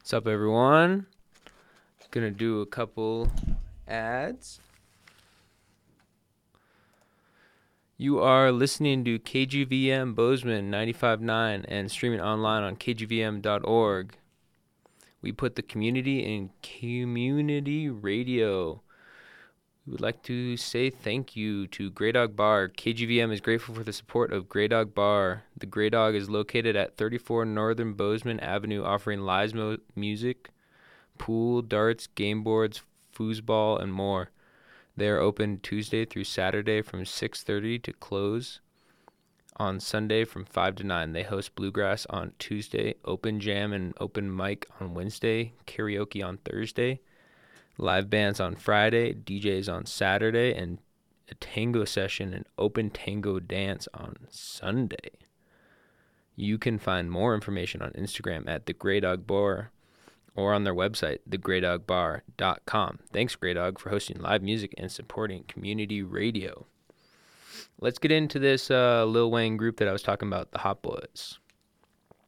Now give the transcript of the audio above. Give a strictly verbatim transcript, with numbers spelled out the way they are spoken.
What's up, everyone? Gonna do a couple ads. You are listening to K G V M Bozeman ninety-five point nine and streaming online on k g v m dot org. We put the community in community radio. We would like to say thank you to Grey Dog Bar. K G V M is grateful for the support of Grey Dog Bar. The Grey Dog is located at thirty-four Northern Bozeman Avenue, offering live mo- music, pool, darts, game boards, foosball, and more. They are open Tuesday through Saturday from six thirty to close on Sunday from five to nine. They host bluegrass on Tuesday, open jam and open mic on Wednesday, karaoke on Thursday, live bands on Friday, D Js on Saturday, and a tango session and open tango dance on Sunday. You can find more information on Instagram at the Grey Dog Bar or on their website, the grey dog bar dot com. Thanks, Grey Dog, for hosting live music and supporting community radio. Let's get into this uh, Lil Wayne group that I was talking about, the Hot Boys.